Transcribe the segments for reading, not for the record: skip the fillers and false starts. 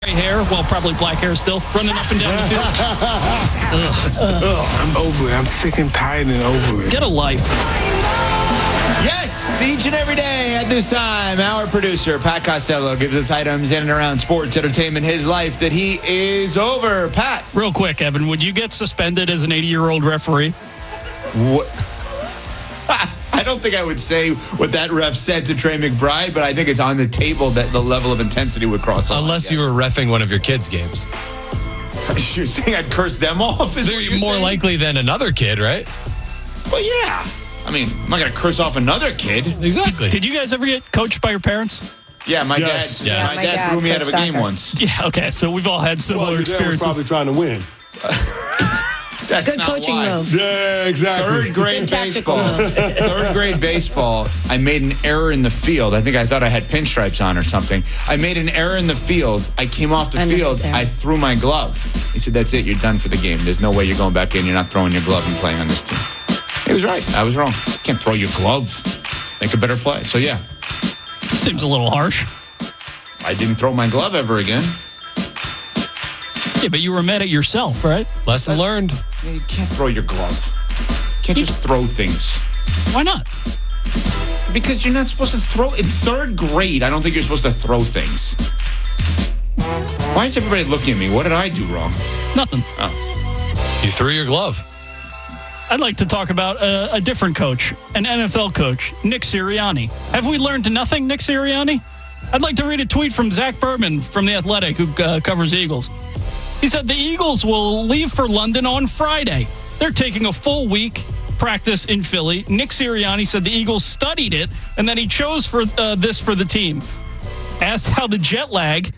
Gray hair, well, probably black hair still, running up and down the field. I'm over it. I'm sick and tired and over it. Get a life. Yes, each and every day at this time, our producer, Pat Costello, gives us items in and around sports, entertainment, his life that he is over. Pat. Real quick, Evan, would you get suspended as an 80-year-old referee? What? I don't think I would say what that ref said to Trey McBride, but I think it's on the table that the level of intensity would cross the line. Unless you were reffing one of your kids' games. You're saying I'd curse them off? Is what They're you're more saying? likely than another kid, right? Well, yeah. I mean, I'm not going to curse off another kid. Exactly. Did you guys ever get coached by your parents? Yeah, my Yes. dad. Yes. My dad threw me out of a game once. Yeah, okay, so we've all had similar Well, your dad was experiences. probably trying to win. That's Good not coaching why. move. Yeah, exactly. Third grade Good tactical baseball. move. Third grade baseball. I made an error in the field. I thought I had pinstripes on or something. I made an error in the field. I came off the field. Unnecessary. I threw my glove. He said, "That's it. You're done for the game. There's no way you're going back in. You're not throwing your glove and playing on this team." He was right. I was wrong. You can't throw your glove. Make a better play. So yeah, Seems a little harsh. I didn't throw my glove ever again. Yeah, but you were mad at yourself, right? Lesson learned. Yeah, you can't throw your glove. You can't just throw things. Why not? Because you're not supposed to throw. In third grade, I don't think you're supposed to throw things. Why is everybody looking at me? What did I do wrong? Nothing. You threw your glove. I'd like to talk about a different coach, an NFL coach, Nick Sirianni. Have we learned nothing, Nick Sirianni? I'd like to read a tweet from Zach Berman from The Athletic, who covers Eagles. He said the Eagles will leave for London on Friday. They're taking a full week practice in Philly. Nick Sirianni said the Eagles studied it, and then he chose for this for the team. Asked how the jet lag...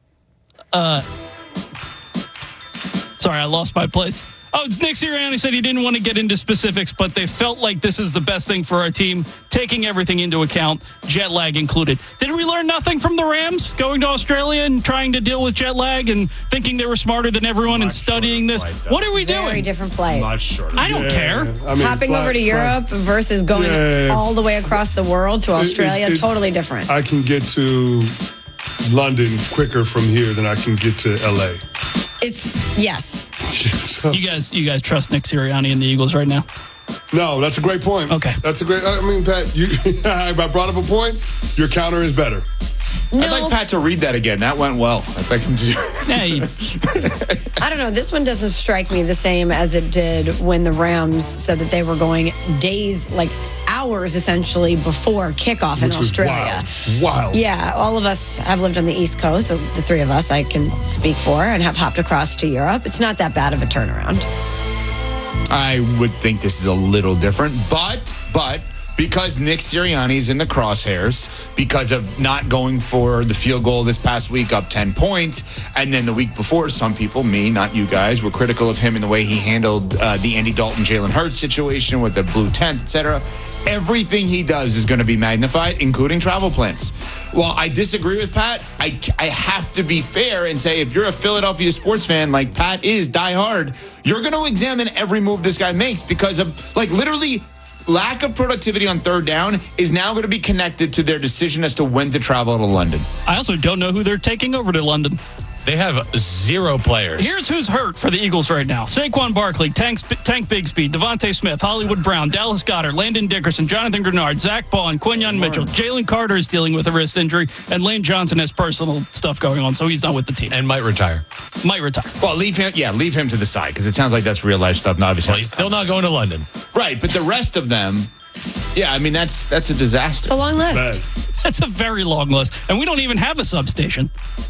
Sorry, I lost my place. Oh, it's Nick Sirianni said he didn't want to get into specifics, but they felt like this is the best thing for our team, taking everything into account, jet lag included. Did we learn nothing from the Rams going to Australia and trying to deal with jet lag and thinking they were smarter than everyone and studying this? What are we doing? Very different flight. Much shorter. I don't care. I mean, Hopping over to Europe versus going all the way across the world to Australia, totally different. I can get to London quicker from here than I can get to LA. Yes. So, You guys trust Nick Sirianni and the Eagles right now? no, that's a great point. Okay. That's a great. I mean, Pat, I brought up a point. Your counter is better. No, I'd like Pat to read that again. That went well. I'd like him to. Hey, I don't know. This one doesn't strike me the same as it did when the Rams said that they were going days, like hours essentially, before kickoff in Which was Australia. wild. Yeah, all of us have lived on the East Coast, so the three of us I can speak for, and have hopped across to Europe. It's not that bad of a turnaround. I would think this is a little different, but because Nick Sirianni is in the crosshairs because of not going for the field goal this past week up 10 points, and then the week before, some people, me, not you guys, were critical of him in the way he handled the Andy Dalton, Jalen Hurts situation with the blue tent, etc. Everything he does is going to be magnified, including travel plans. While I disagree with Pat, I have to be fair and say if you're a Philadelphia sports fan like Pat is, die hard, you're going to examine every move this guy makes because of, like, literally lack of productivity on third down is now going to be connected to their decision as to when to travel to London. I also don't know who they're taking over to London. They have 0 players. Here's who's hurt for the Eagles right now. Saquon Barkley, Tank Bigsby, Devontae Smith, Hollywood Brown, Dallas Goedert, Landon Dickerson, Jonathan Grenard, Zach Ball, Quinyon Mitchell. Jalen Carter is dealing with a wrist injury, and Lane Johnson has personal stuff going on, so he's not with the team. And might retire. Might retire. Well, leave him to the side because it sounds like that's real life stuff. Not obviously. Well, he's still not going to London. Right, but the rest of them, yeah, I mean that's a disaster. It's a long list. Bad. That's a very long list, and we don't even have a substation.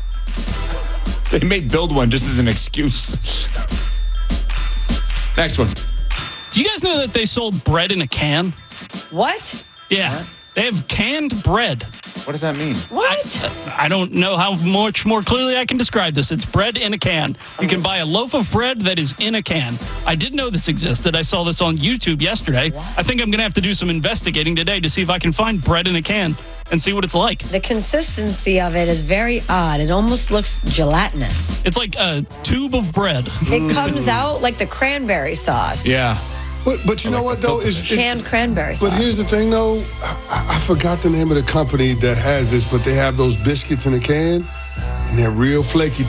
They may build one just as an excuse. Next one. Do you guys know that they sold bread in a can? What? Yeah. They have canned bread. What does that mean? What? I don't know how much more clearly I can describe this. It's bread in a can. You can buy a loaf of bread that is in a can. I didn't know this existed. I saw this on YouTube yesterday. I think I'm going to have to do some investigating today to see if I can find bread in a can and see what it's like. The consistency of it is very odd. It almost looks gelatinous. It's like a tube of bread. It comes out like the cranberry sauce. Yeah. But you know what, though? Canned cranberry sauce. But here's the thing, though. I forgot the name of the company that has this, but they have those biscuits in a can, and they're real flaky.